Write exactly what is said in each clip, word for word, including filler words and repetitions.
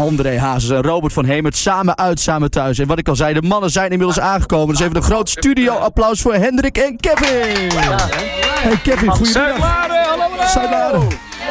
André Hazes en Robert van Hemert. Samen uit, samen thuis. En wat ik al zei, de mannen zijn inmiddels aangekomen. Dus even een groot studio-applaus voor Hendrik en Kevin. Hey Kevin, goedemiddag. Hallo.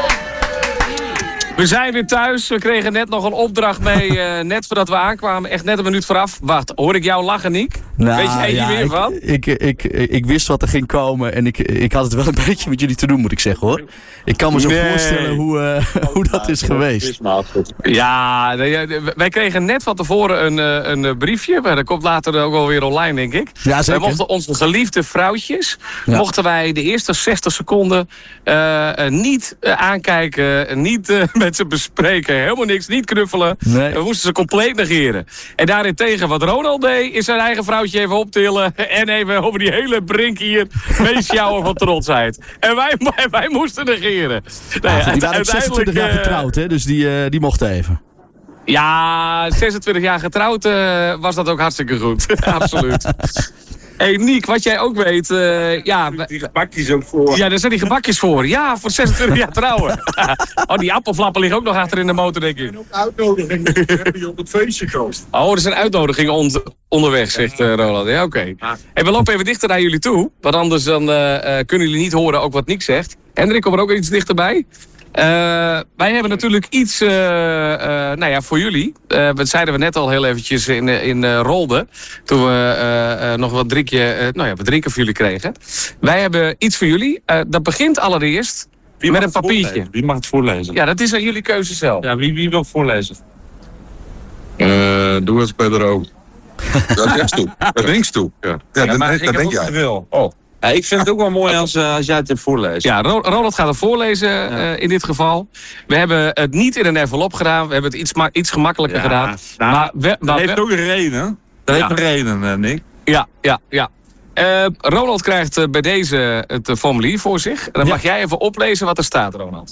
We zijn weer thuis. We kregen net nog een opdracht mee. Uh, net voordat we aankwamen. Echt net een minuut vooraf. Wacht, hoor ik jou lachen, Niek? Nou, weet je er ja, meer ik, van? Ik, ik, ik, ik wist wat er ging komen. En ik, ik had het wel een beetje met jullie te doen, moet ik zeggen, hoor. Ik kan me zo nee. voorstellen hoe, uh, hoe dat is geweest. Ja, wij kregen net van tevoren een, een briefje. Dat komt later ook wel weer online, denk ik. Ja, zeker. Wij mochten onze geliefde vrouwtjes... Ja. mochten wij de eerste zestig seconden... Uh, niet uh, aankijken, niet uh, met ze bespreken. Helemaal niks, niet knuffelen. Nee. We moesten ze compleet negeren. En daarentegen wat Ronald deed... is zijn eigen vrouwtje even optillen... en even over die hele brink hier... meesjouwen van trotsheid. En wij, wij moesten negeren. Nou ja, Ja, die waren ook zesentwintig jaar uh, getrouwd, hè? Dus die, uh, die mochten even. Ja, zesentwintig jaar getrouwd uh, was dat ook hartstikke goed. Absoluut. Hé, hey, Niek, wat jij ook weet... Uh, ja, die gebakjes ook voor. Ja, daar zijn die gebakjes voor. Ja, voor zesentwintig jaar trouwen. Oh, die appelflappen liggen ook nog achter in de motor, denk ik. En ook uitnodigingen die op het feestje kost. Oh, er zijn uitnodigingen on- onderweg, zegt uh, Roland. Ja, oké. Okay. Hey, we lopen even dichter naar jullie toe. Want anders dan, uh, uh, kunnen jullie niet horen ook wat Niek zegt. Hendrik, kom er ook iets dichterbij. Uh, wij hebben natuurlijk iets uh, uh, nou ja, voor jullie. Uh, dat zeiden we net al heel eventjes in, in uh, Rolde. Toen we uh, uh, nog wat drinkje, uh, nou ja, wat drinken voor jullie kregen. Wij hebben iets voor jullie. Uh, dat begint allereerst wie met een papiertje. Voorlezen? Wie mag het voorlezen? Ja, dat is aan jullie keuze zelf. Ja, wie, wie wil voorlezen? Uh, doe het Pedro. Dat rechts toe. Dat links toe. Ja, ja, ja dat, maar dat, ik dat heb denk ook jij. wil. Oh. Ja, ik vind het ook wel mooi als, uh, als jij het hebt voorlezen. Ja, Ronald gaat het voorlezen ja. uh, in dit geval. We hebben het niet in een envelop gedaan. We hebben het iets, ma- iets gemakkelijker ja, gedaan. Nou, maar we, dat maar heeft we, ook een reden. Dat ja. heeft een reden, uh, Nick. Ja, ja, ja. Uh, Ronald krijgt uh, bij deze het uh, formulier voor zich. En dan ja. mag jij even oplezen wat er staat, Ronald.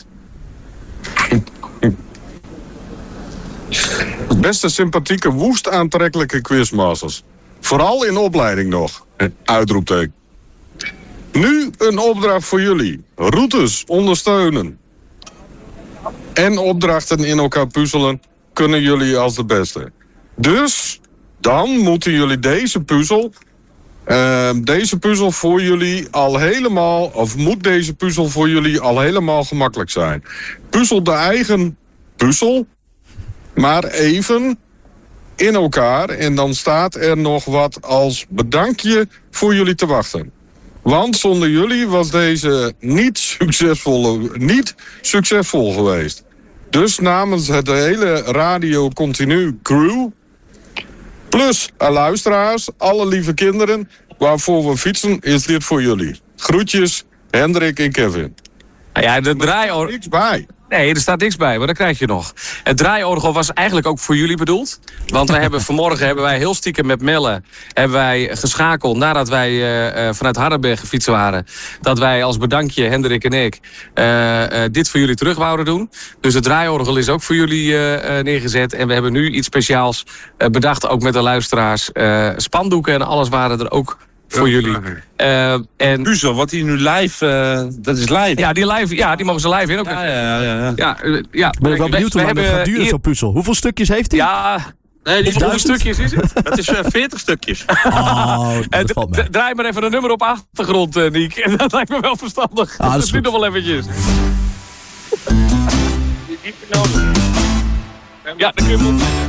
Beste sympathieke, woest aantrekkelijke quizmasters. Vooral in opleiding nog. Uitroepteken. Nu een opdracht voor jullie. Routes ondersteunen. En opdrachten in elkaar puzzelen kunnen jullie als de beste. Dus dan moeten jullie deze puzzel... Uh, deze puzzel voor jullie al helemaal... of moet deze puzzel voor jullie al helemaal gemakkelijk zijn. Puzzel de eigen puzzel... maar even in elkaar. En dan staat er nog wat als bedankje voor jullie te wachten. Want zonder jullie was deze niet succesvol, niet succesvol geweest. Dus namens het hele Radio Continu crew... plus luisteraars, alle lieve kinderen... waarvoor we fietsen, is dit voor jullie. Groetjes, Hendrik en Kevin. Nou ja, de draai... Er niks bij. Nee, er staat niks bij, maar dat krijg je nog. Het draaiorgel was eigenlijk ook voor jullie bedoeld. Want wij hebben vanmorgen hebben wij heel stiekem met Melle... hebben wij geschakeld nadat wij uh, vanuit Hardenberg gefietst waren... dat wij als bedankje, Hendrik en ik... Uh, uh, dit voor jullie terug wouden doen. Dus het draaiorgel is ook voor jullie uh, uh, neergezet. En we hebben nu iets speciaals uh, bedacht, ook met de luisteraars. Uh, spandoeken en alles waren er ook... voor jullie. Uh, en puzzel, wat hier nu live, uh, dat is live. Ja, die live, ja, die mogen ze live in ook. Ja, ja, ja. ja. ja, uh, ja. Ben ik wel benieuwd hoe lang het gaat duren, zo'n puzzel. Hoeveel stukjes heeft hij? Ja, nee, die hoeveel stukjes is het? Dat is uh, veertig stukjes. Oh, dat valt mee. Draai maar even een nummer op achtergrond, uh, Niek. Dat lijkt me wel verstandig. Ah, dat is nu nog wel eventjes. Ja, dan kun je hem